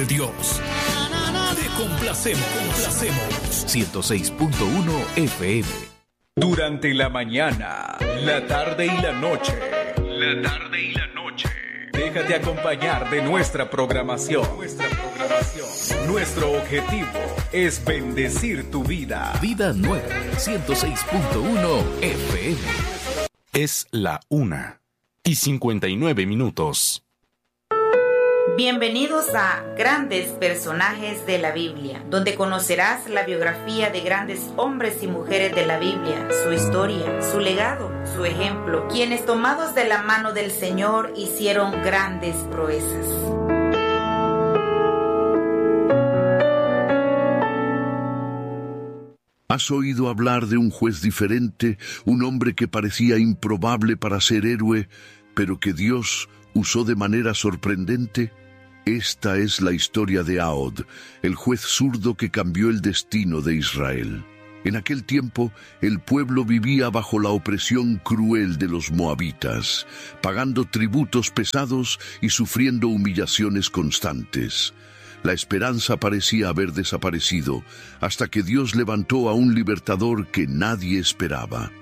Dios. Te complacemos. 106.1 FM. Durante la mañana, la tarde y la noche. Déjate acompañar de nuestra programación. Nuestro objetivo es bendecir tu vida. Vida Nueva, 106.1 FM. Es la 1:59. Bienvenidos a Grandes Personajes de la Biblia, donde conocerás la biografía de grandes hombres y mujeres de la Biblia, su historia, su legado, su ejemplo, quienes tomados de la mano del Señor hicieron grandes proezas. ¿Has oído hablar de un juez diferente, un hombre que parecía improbable para ser héroe, pero que Dios usó de manera sorprendente? Esta es la historia de Ahod, el juez zurdo que cambió el destino de Israel. En aquel tiempo, el pueblo vivía bajo la opresión cruel de los moabitas, pagando tributos pesados y sufriendo humillaciones constantes. La esperanza parecía haber desaparecido, hasta que Dios levantó a un libertador que nadie esperaba.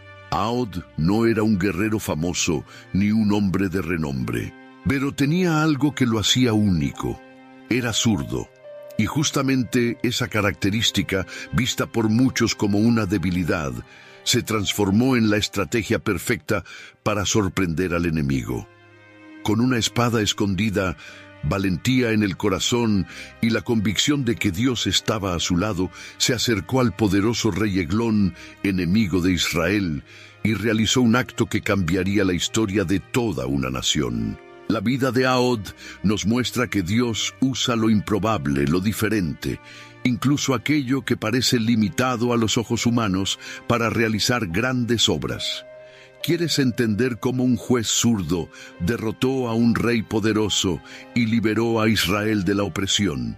Ahod no era un guerrero famoso ni un hombre de renombre, pero tenía algo que lo hacía único. Era zurdo, y justamente esa característica, vista por muchos como una debilidad, se transformó en la estrategia perfecta para sorprender al enemigo. Con una espada escondida, valentía en el corazón y la convicción de que Dios estaba a su lado, se acercó al poderoso rey Eglón, enemigo de Israel, y realizó un acto que cambiaría la historia de toda una nación. La vida de Ahod nos muestra que Dios usa lo improbable, lo diferente, incluso aquello que parece limitado a los ojos humanos, para realizar grandes obras. ¿Quieres entender cómo un juez zurdo derrotó a un rey poderoso y liberó a Israel de la opresión?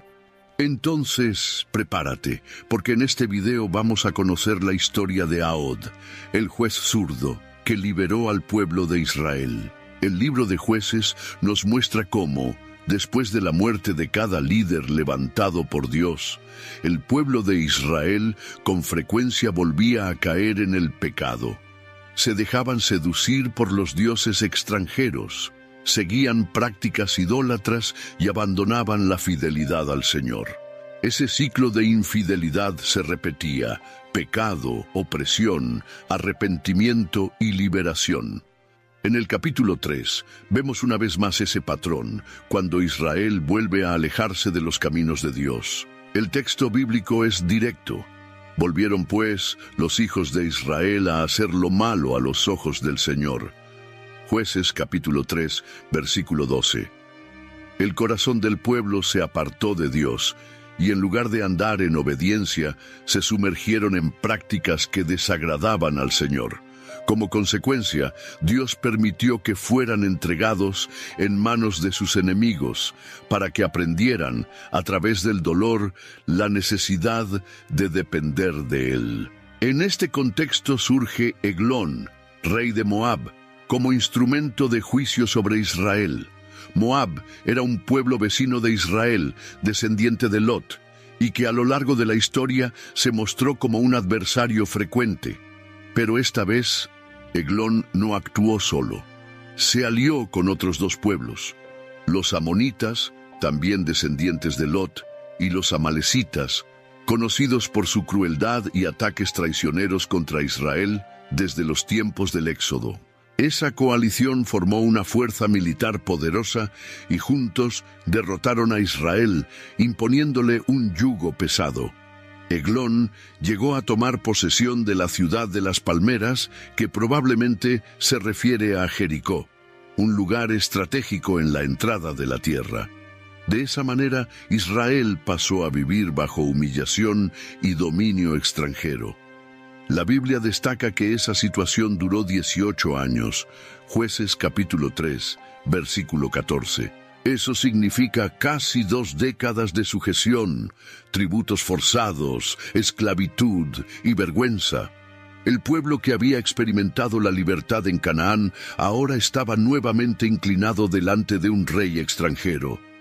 Entonces, prepárate, porque en este video vamos a conocer la historia de Ahod, el juez zurdo que liberó al pueblo de Israel. El libro de Jueces nos muestra cómo, después de la muerte de cada líder levantado por Dios, el pueblo de Israel con frecuencia volvía a caer en el pecado. Se dejaban seducir por los dioses extranjeros, seguían prácticas idólatras y abandonaban la fidelidad al Señor. Ese ciclo de infidelidad se repetía: pecado, opresión, arrepentimiento y liberación. En el capítulo 3 vemos una vez más ese patrón, cuando Israel vuelve a alejarse de los caminos de Dios. El texto bíblico es directo. Volvieron pues los hijos de Israel a hacer lo malo a los ojos del Señor. Jueces capítulo 3, versículo 12. El corazón del pueblo se apartó de Dios, y en lugar de andar en obediencia, se sumergieron en prácticas que desagradaban al Señor. Como consecuencia, Dios permitió que fueran entregados en manos de sus enemigos, para que aprendieran, a través del dolor, la necesidad de depender de Él. En este contexto surge Eglón, rey de Moab, como instrumento de juicio sobre Israel. Moab era un pueblo vecino de Israel, descendiente de Lot, y que a lo largo de la historia se mostró como un adversario frecuente. Pero esta vez, Eglón no actuó solo. Se alió con otros dos pueblos, los amonitas, también descendientes de Lot, y los amalecitas, conocidos por su crueldad y ataques traicioneros contra Israel desde los tiempos del Éxodo. Esa coalición formó una fuerza militar poderosa y juntos derrotaron a Israel, imponiéndole un yugo pesado. Eglón llegó a tomar posesión de la ciudad de las palmeras, que probablemente se refiere a Jericó, un lugar estratégico en la entrada de la tierra. De esa manera, Israel pasó a vivir bajo humillación y dominio extranjero. La Biblia destaca que esa situación duró 18 años. Jueces capítulo 3, versículo 14. Eso significa casi 2 décadas de sujeción, tributos forzados, esclavitud y vergüenza. El pueblo que había experimentado la libertad en Canaán ahora estaba nuevamente inclinado delante de un rey extranjero.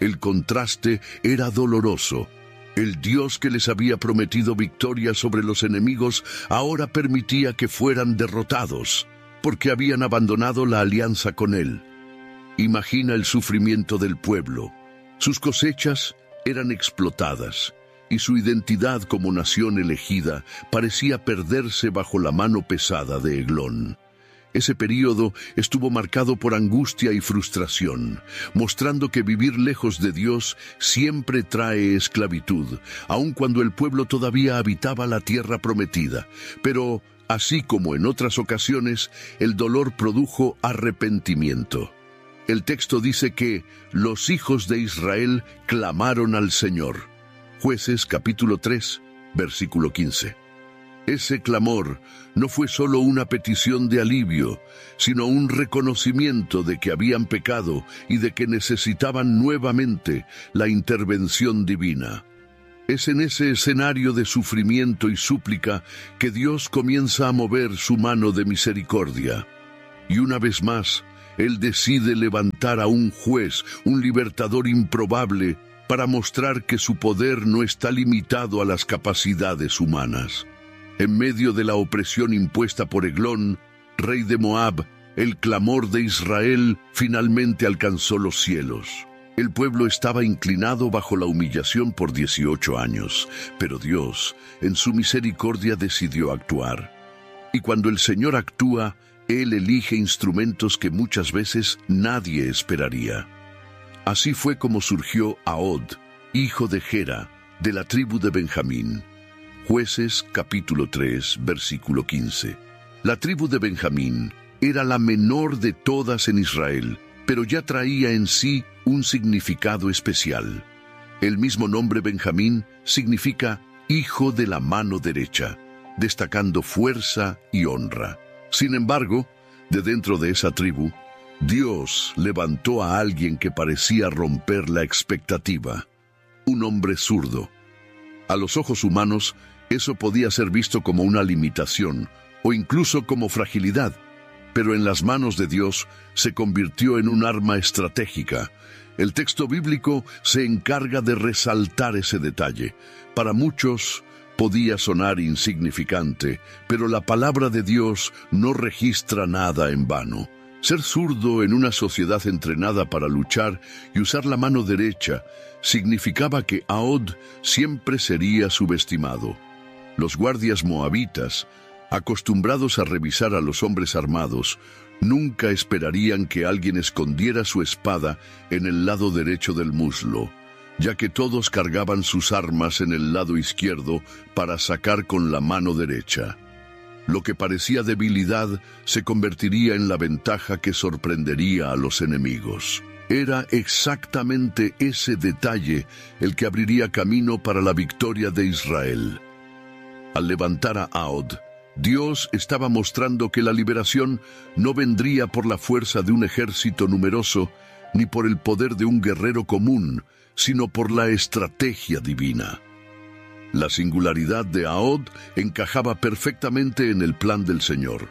El contraste era doloroso. El Dios que les había prometido victoria sobre los enemigos ahora permitía que fueran derrotados, porque habían abandonado la alianza con Él. Imagina el sufrimiento del pueblo. Sus cosechas eran explotadas, y su identidad como nación elegida parecía perderse bajo la mano pesada de Eglón. Ese período estuvo marcado por angustia y frustración, mostrando que vivir lejos de Dios siempre trae esclavitud, aun cuando el pueblo todavía habitaba la tierra prometida. Pero, así como en otras ocasiones, el dolor produjo arrepentimiento. El texto dice que los hijos de Israel clamaron al Señor. Jueces capítulo 3, versículo 15. Ese clamor no fue solo una petición de alivio, sino un reconocimiento de que habían pecado y de que necesitaban nuevamente la intervención divina. Es en ese escenario de sufrimiento y súplica que Dios comienza a mover su mano de misericordia. Y una vez más, Él decide levantar a un juez, un libertador improbable, para mostrar que su poder no está limitado a las capacidades humanas. En medio de la opresión impuesta por Eglón, rey de Moab, el clamor de Israel finalmente alcanzó los cielos. El pueblo estaba inclinado bajo la humillación por 18 años, pero Dios, en su misericordia, decidió actuar. Y cuando el Señor actúa, Él elige instrumentos que muchas veces nadie esperaría. Así fue como surgió Ahod, hijo de Gera, de la tribu de Benjamín. Jueces capítulo 3, versículo 15. La tribu de Benjamín era la menor de todas en Israel, pero ya traía en sí un significado especial. El mismo nombre Benjamín significa hijo de la mano derecha, destacando fuerza y honra. Sin embargo, de dentro de esa tribu, Dios levantó a alguien que parecía romper la expectativa, un hombre zurdo. A los ojos humanos, eso podía ser visto como una limitación o incluso como fragilidad, pero en las manos de Dios se convirtió en un arma estratégica. El texto bíblico se encarga de resaltar ese detalle. Para muchos podía sonar insignificante, pero la palabra de Dios no registra nada en vano. Ser zurdo en una sociedad entrenada para luchar y usar la mano derecha significaba que Ahod siempre sería subestimado. Los guardias moabitas, acostumbrados a revisar a los hombres armados, nunca esperarían que alguien escondiera su espada en el lado derecho del muslo, ya que todos cargaban sus armas en el lado izquierdo para sacar con la mano derecha. Lo que parecía debilidad se convertiría en la ventaja que sorprendería a los enemigos. Era exactamente ese detalle el que abriría camino para la victoria de Israel. Al levantar a Ahod, Dios estaba mostrando que la liberación no vendría por la fuerza de un ejército numeroso, ni por el poder de un guerrero común, sino por la estrategia divina. La singularidad de Ahod encajaba perfectamente en el plan del Señor.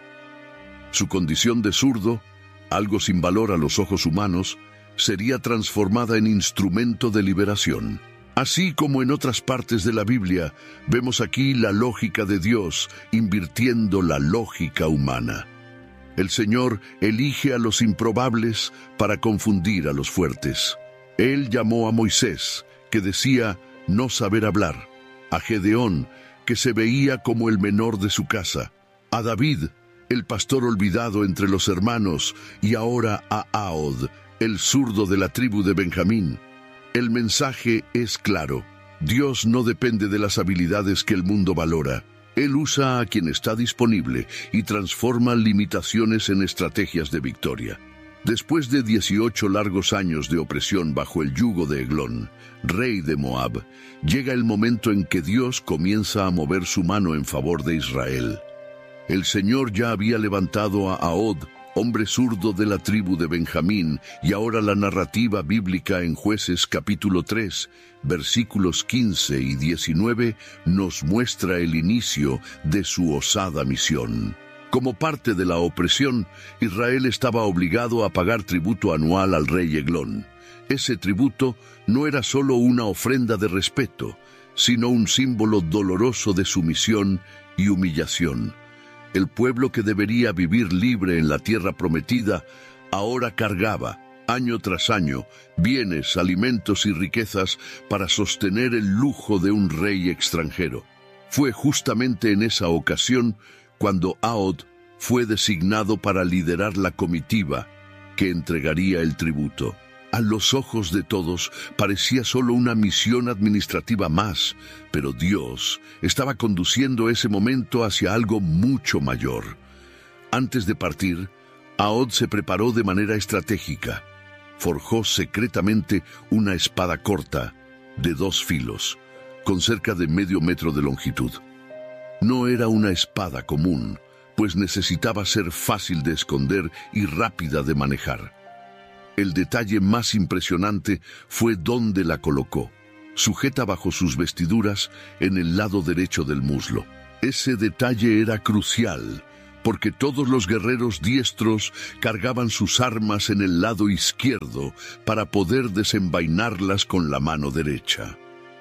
Su condición de zurdo, algo sin valor a los ojos humanos, sería transformada en instrumento de liberación. Así como en otras partes de la Biblia, vemos aquí la lógica de Dios invirtiendo la lógica humana. El Señor elige a los improbables para confundir a los fuertes. Él llamó a Moisés, que decía no saber hablar, a Gedeón, que se veía como el menor de su casa, a David, el pastor olvidado entre los hermanos, y ahora a Ahod, el zurdo de la tribu de Benjamín. El mensaje es claro. Dios no depende de las habilidades que el mundo valora. Él usa a quien está disponible y transforma limitaciones en estrategias de victoria. Después de 18 largos años de opresión bajo el yugo de Eglón, rey de Moab, llega el momento en que Dios comienza a mover su mano en favor de Israel. El Señor ya había levantado a Ahod, hombre zurdo de la tribu de Benjamín, y ahora la narrativa bíblica en Jueces capítulo 3, versículos 15 y 19, nos muestra el inicio de su osada misión. Como parte de la opresión, Israel estaba obligado a pagar tributo anual al rey Eglón. Ese tributo no era solo una ofrenda de respeto, sino un símbolo doloroso de sumisión y humillación. El pueblo que debería vivir libre en la tierra prometida, ahora cargaba, año tras año, bienes, alimentos y riquezas para sostener el lujo de un rey extranjero. Fue justamente en esa ocasión cuando Ahod fue designado para liderar la comitiva que entregaría el tributo. A los ojos de todos parecía solo una misión administrativa más, pero Dios estaba conduciendo ese momento hacia algo mucho mayor. Antes de partir, Ahod se preparó de manera estratégica. Forjó secretamente una espada corta, de 2 filos, con cerca de medio metro de longitud. No era una espada común, pues necesitaba ser fácil de esconder y rápida de manejar. El detalle más impresionante fue dónde la colocó, sujeta bajo sus vestiduras en el lado derecho del muslo. Ese detalle era crucial, porque todos los guerreros diestros cargaban sus armas en el lado izquierdo para poder desenvainarlas con la mano derecha.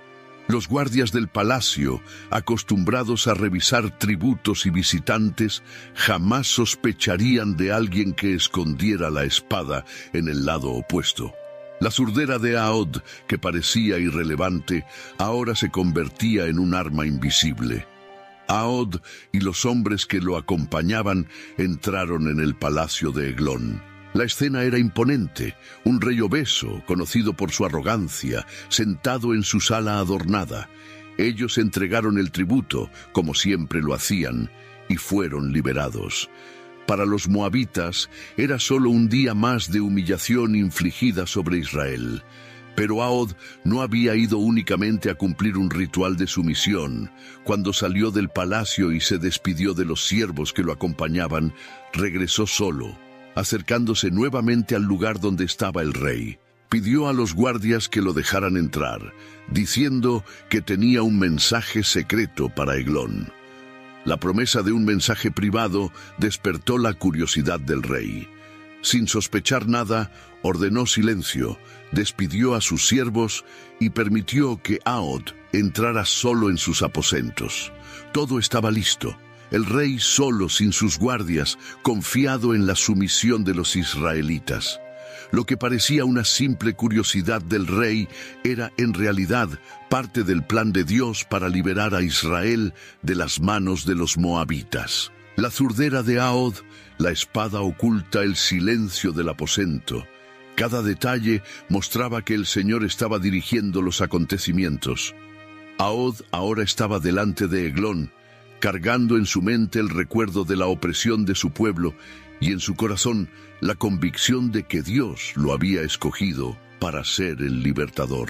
Los guardias del palacio, acostumbrados a revisar tributos y visitantes, jamás sospecharían de alguien que escondiera la espada en el lado opuesto. La surdera de Ahod, que parecía irrelevante, ahora se convertía en un arma invisible. Ahod y los hombres que lo acompañaban entraron en el palacio de Eglón. La escena era imponente, un rey obeso, conocido por su arrogancia, sentado en su sala adornada. Ellos entregaron el tributo, como siempre lo hacían, y fueron liberados. Para los moabitas era solo un día más de humillación infligida sobre Israel. Pero Ahod no había ido únicamente a cumplir un ritual de sumisión. Cuando salió del palacio y se despidió de los siervos que lo acompañaban, regresó solo. Acercándose nuevamente al lugar donde estaba el rey, pidió a los guardias que lo dejaran entrar, diciendo que tenía un mensaje secreto para Eglón. La promesa de un mensaje privado despertó la curiosidad del rey. Sin sospechar nada, ordenó silencio, despidió a sus siervos y permitió que Ahod entrara solo en sus aposentos. Todo estaba listo. El rey solo, sin sus guardias, confiado en la sumisión de los israelitas. Lo que parecía una simple curiosidad del rey era en realidad parte del plan de Dios para liberar a Israel de las manos de los moabitas. La zurdera de Ahod, la espada oculta el silencio del aposento. Cada detalle mostraba que el Señor estaba dirigiendo los acontecimientos. Ahod ahora estaba delante de Eglón, cargando en su mente el recuerdo de la opresión de su pueblo y en su corazón la convicción de que Dios lo había escogido para ser el libertador.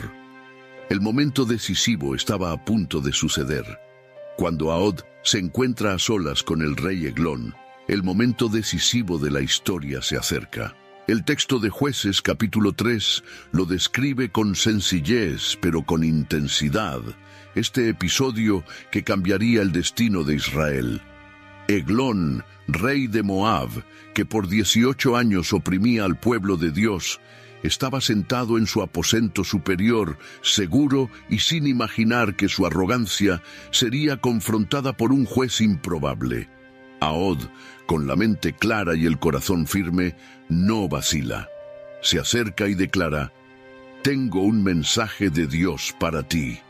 El momento decisivo estaba a punto de suceder. Cuando Ahod se encuentra a solas con el rey Eglón, el momento decisivo de la historia se acerca. El texto de Jueces capítulo 3 lo describe con sencillez, pero con intensidad. Este episodio que cambiaría el destino de Israel. Eglón, rey de Moab, que por 18 años oprimía al pueblo de Dios, estaba sentado en su aposento superior, seguro y sin imaginar que su arrogancia sería confrontada por un juez improbable. Ahod, con la mente clara y el corazón firme, no vacila. Se acerca y declara: «Tengo un mensaje de Dios para ti».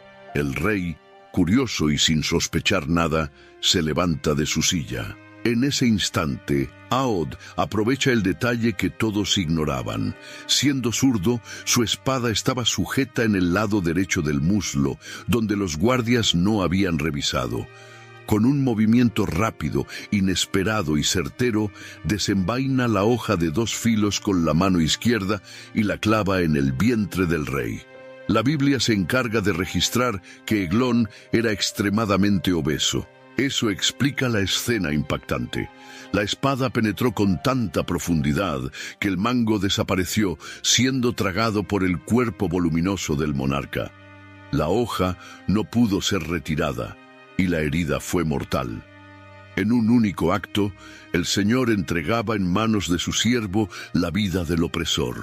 El rey, curioso y sin sospechar nada, se levanta de su silla. En ese instante, Ahod aprovecha el detalle que todos ignoraban. Siendo zurdo, su espada estaba sujeta en el lado derecho del muslo, donde los guardias no habían revisado. Con un movimiento rápido, inesperado y certero, desenvaina la hoja de 2 filos con la mano izquierda y la clava en el vientre del rey. La Biblia se encarga de registrar que Eglón era extremadamente obeso. Eso explica la escena impactante. La espada penetró con tanta profundidad que el mango desapareció, siendo tragado por el cuerpo voluminoso del monarca. La hoja no pudo ser retirada y la herida fue mortal. En un único acto, el Señor entregaba en manos de su siervo la vida del opresor.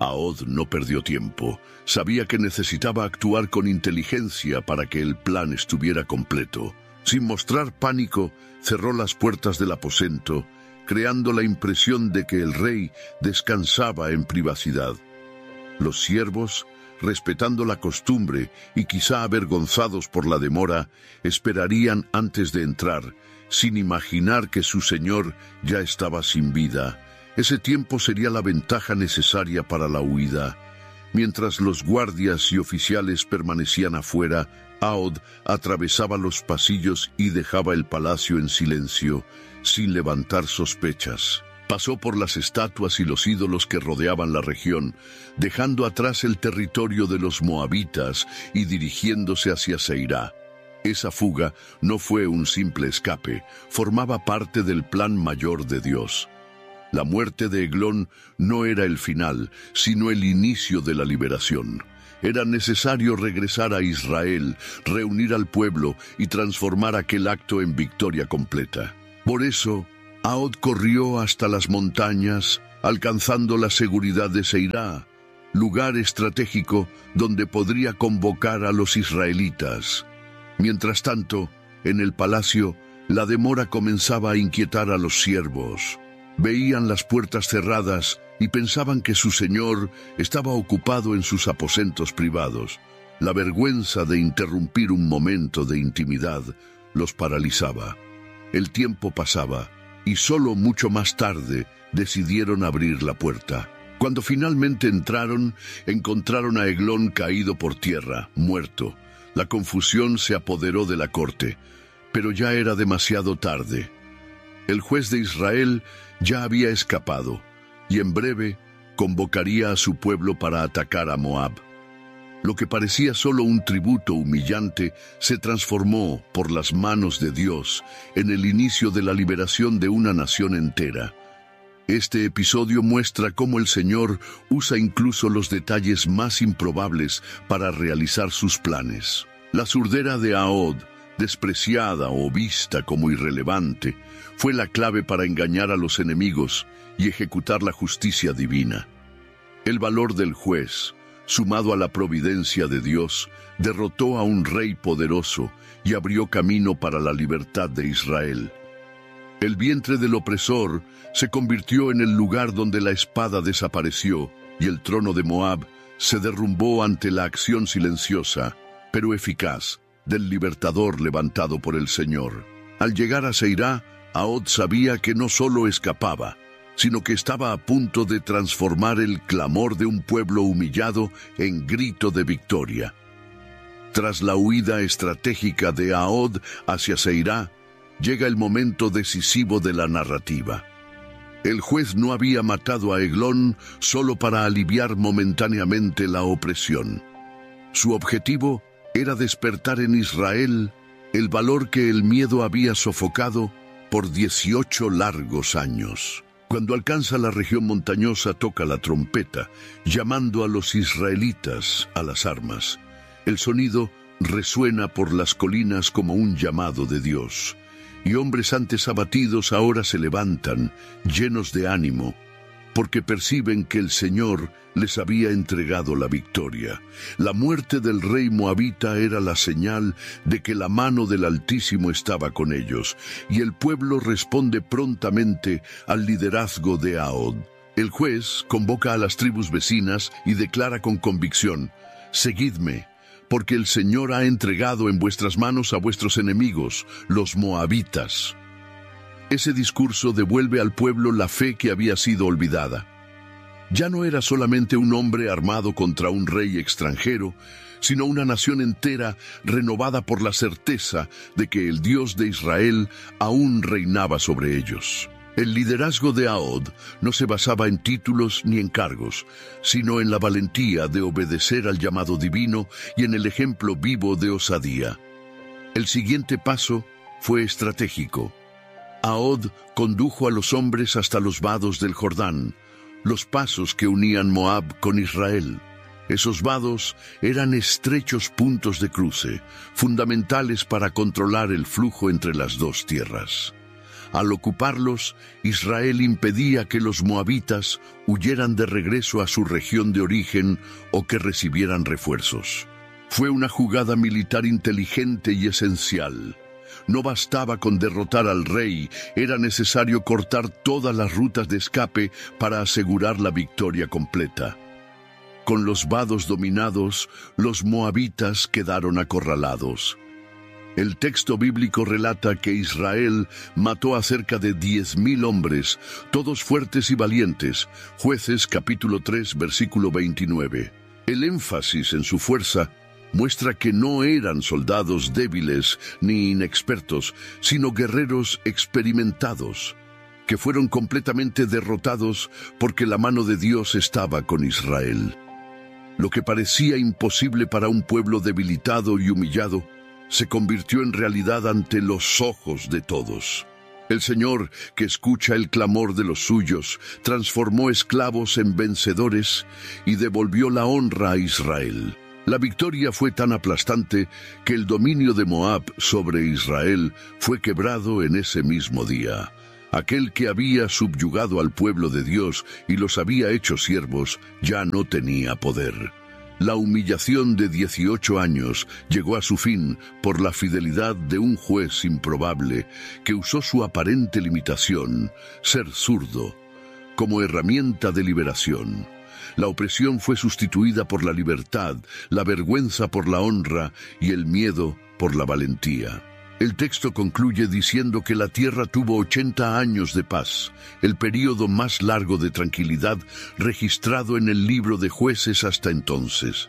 Ahod no perdió tiempo. Sabía que necesitaba actuar con inteligencia para que el plan estuviera completo. Sin mostrar pánico, cerró las puertas del aposento, creando la impresión de que el rey descansaba en privacidad. Los siervos, respetando la costumbre y quizá avergonzados por la demora, esperarían antes de entrar, sin imaginar que su señor ya estaba sin vida. Ese tiempo sería la ventaja necesaria para la huida. Mientras los guardias y oficiales permanecían afuera, Ahod atravesaba los pasillos y dejaba el palacio en silencio, sin levantar sospechas. Pasó por las estatuas y los ídolos que rodeaban la región, dejando atrás el territorio de los moabitas y dirigiéndose hacia Seirá. Esa fuga no fue un simple escape, formaba parte del plan mayor de Dios. La muerte de Eglón no era el final, sino el inicio de la liberación. Era necesario regresar a Israel, reunir al pueblo y transformar aquel acto en victoria completa. Por eso, Ahod corrió hasta las montañas, alcanzando la seguridad de Seirá, lugar estratégico donde podría convocar a los israelitas. Mientras tanto, en el palacio, la demora comenzaba a inquietar a los siervos. Veían las puertas cerradas y pensaban que su señor estaba ocupado en sus aposentos privados. La vergüenza de interrumpir un momento de intimidad los paralizaba. El tiempo pasaba y solo mucho más tarde decidieron abrir la puerta. Cuando finalmente entraron, encontraron a Eglón caído por tierra, muerto. La confusión se apoderó de la corte, pero ya era demasiado tarde. El juez de Israel ya había escapado, y en breve convocaría a su pueblo para atacar a Moab. Lo que parecía solo un tributo humillante se transformó, por las manos de Dios, en el inicio de la liberación de una nación entera. Este episodio muestra cómo el Señor usa incluso los detalles más improbables para realizar sus planes. La surdera de Ahod, despreciada o vista como irrelevante, fue la clave para engañar a los enemigos y ejecutar la justicia divina. El valor del juez, sumado a la providencia de Dios, derrotó a un rey poderoso y abrió camino para la libertad de Israel. El vientre del opresor se convirtió en el lugar donde la espada desapareció y el trono de Moab se derrumbó ante la acción silenciosa, pero eficaz, del libertador levantado por el Señor. Al llegar a Seirá, Ahod sabía que no solo escapaba, sino que estaba a punto de transformar el clamor de un pueblo humillado en grito de victoria. Tras la huida estratégica de Ahod hacia Seirá, llega el momento decisivo de la narrativa. El juez no había matado a Eglón solo para aliviar momentáneamente la opresión. Su objetivo era despertar en Israel el valor que el miedo había sofocado por 18 largos años. Cuando alcanza la región montañosa, toca la trompeta, llamando a los israelitas a las armas. El sonido resuena por las colinas como un llamado de Dios, y hombres antes abatidos ahora se levantan, llenos de ánimo, porque perciben que el Señor les había entregado la victoria. La muerte del rey moabita era la señal de que la mano del Altísimo estaba con ellos, y el pueblo responde prontamente al liderazgo de Ahod. El juez convoca a las tribus vecinas y declara con convicción: «Seguidme, porque el Señor ha entregado en vuestras manos a vuestros enemigos, los moabitas». Ese discurso devuelve al pueblo la fe que había sido olvidada. Ya no era solamente un hombre armado contra un rey extranjero, sino una nación entera renovada por la certeza de que el Dios de Israel aún reinaba sobre ellos. El liderazgo de Ahod no se basaba en títulos ni en cargos, sino en la valentía de obedecer al llamado divino y en el ejemplo vivo de osadía. El siguiente paso fue estratégico. Ahod condujo a los hombres hasta los vados del Jordán, los pasos que unían Moab con Israel. Esos vados eran estrechos puntos de cruce, fundamentales para controlar el flujo entre las dos tierras. Al ocuparlos, Israel impedía que los moabitas huyeran de regreso a su región de origen o que recibieran refuerzos. Fue una jugada militar inteligente y esencial. No bastaba con derrotar al rey, era necesario cortar todas las rutas de escape para asegurar la victoria completa. Con los vados dominados, los moabitas quedaron acorralados. El texto bíblico relata que Israel mató a cerca de 10,000 hombres, todos fuertes y valientes. Jueces capítulo 3, versículo 29. El énfasis en su fuerza muestra que no eran soldados débiles ni inexpertos, sino guerreros experimentados, que fueron completamente derrotados porque la mano de Dios estaba con Israel. Lo que parecía imposible para un pueblo debilitado y humillado, se convirtió en realidad ante los ojos de todos. El Señor, que escucha el clamor de los suyos, transformó esclavos en vencedores y devolvió la honra a Israel. La victoria fue tan aplastante que el dominio de Moab sobre Israel fue quebrado en ese mismo día. Aquel que había subyugado al pueblo de Dios y los había hecho siervos, ya no tenía poder. La humillación de 18 años llegó a su fin por la fidelidad de un juez improbable que usó su aparente limitación, ser zurdo, como herramienta de liberación. La opresión fue sustituida por la libertad, la vergüenza por la honra y el miedo por la valentía. El texto concluye diciendo que la tierra tuvo 80 años de paz, el período más largo de tranquilidad registrado en el libro de Jueces hasta entonces.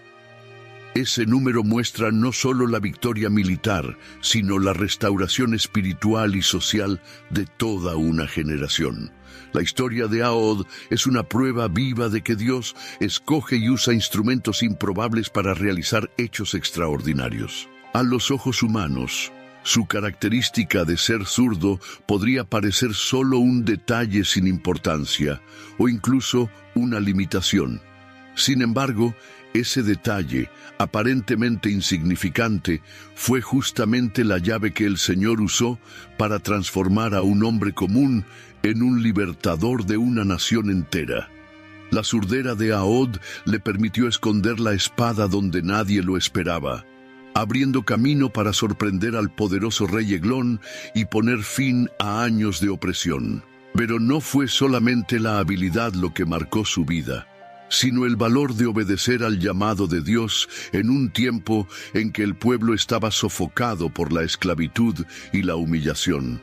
Ese número muestra no solo la victoria militar, sino la restauración espiritual y social de toda una generación. La historia de Ahod es una prueba viva de que Dios escoge y usa instrumentos improbables para realizar hechos extraordinarios. A los ojos humanos, su característica de ser zurdo podría parecer solo un detalle sin importancia, o incluso una limitación. Sin embargo, ese detalle, aparentemente insignificante, fue justamente la llave que el Señor usó para transformar a un hombre común en un libertador de una nación entera. La surdera de Ahod le permitió esconder la espada donde nadie lo esperaba, abriendo camino para sorprender al poderoso rey Eglón y poner fin a años de opresión. Pero no fue solamente la habilidad lo que marcó su vida, sino el valor de obedecer al llamado de Dios en un tiempo en que el pueblo estaba sofocado por la esclavitud y la humillación.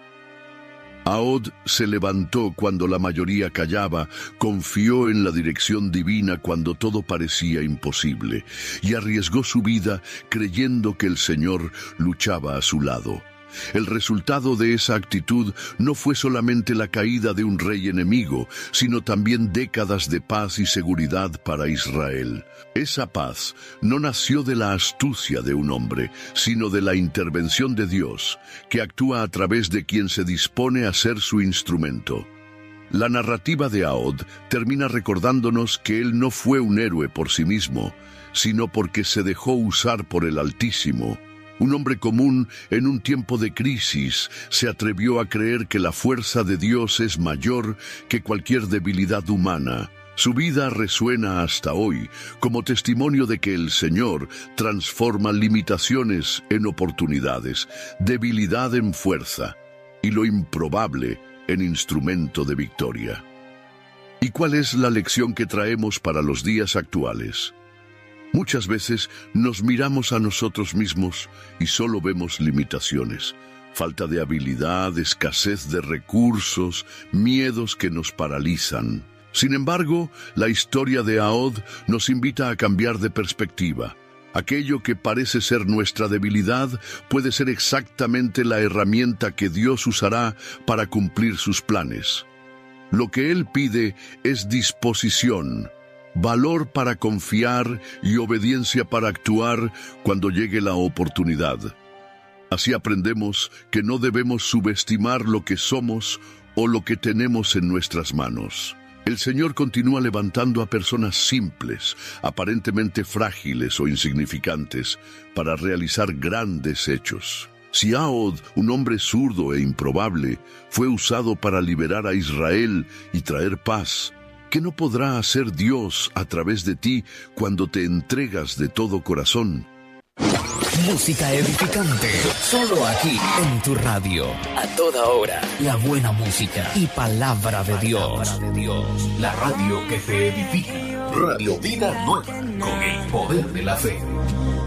Ahod se levantó cuando la mayoría callaba, confió en la dirección divina cuando todo parecía imposible, y arriesgó su vida creyendo que el Señor luchaba a su lado. El resultado de esa actitud no fue solamente la caída de un rey enemigo, sino también décadas de paz y seguridad para Israel. Esa paz no nació de la astucia de un hombre, sino de la intervención de Dios, que actúa a través de quien se dispone a ser su instrumento. La narrativa de Ahod termina recordándonos que él no fue un héroe por sí mismo, sino porque se dejó usar por el Altísimo. Un hombre común en un tiempo de crisis se atrevió a creer que la fuerza de Dios es mayor que cualquier debilidad humana. Su vida resuena hasta hoy como testimonio de que el Señor transforma limitaciones en oportunidades, debilidad en fuerza y lo improbable en instrumento de victoria. ¿Y cuál es la lección que traemos para los días actuales? Muchas veces nos miramos a nosotros mismos y solo vemos limitaciones, falta de habilidad, escasez de recursos, miedos que nos paralizan. Sin embargo, la historia de Ahod nos invita a cambiar de perspectiva. Aquello que parece ser nuestra debilidad puede ser exactamente la herramienta que Dios usará para cumplir sus planes. Lo que Él pide es disposición, valor para confiar y obediencia para actuar cuando llegue la oportunidad. Así aprendemos que no debemos subestimar lo que somos o lo que tenemos en nuestras manos. El Señor continúa levantando a personas simples, aparentemente frágiles o insignificantes, para realizar grandes hechos. Si Ahod, un hombre zurdo e improbable, fue usado para liberar a Israel y traer paz, ¿qué no podrá hacer Dios a través de ti cuando te entregas de todo corazón? Música edificante, solo aquí en tu radio. A toda hora, la buena música y palabra de Dios. La radio que te edifica. Radio Vida Nueva, con el poder de la fe.